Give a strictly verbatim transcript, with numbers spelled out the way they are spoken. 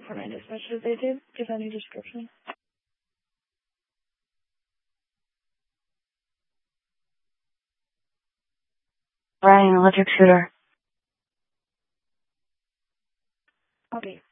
for my dispatcher. They did give any description. Riding an electric scooter. Okay.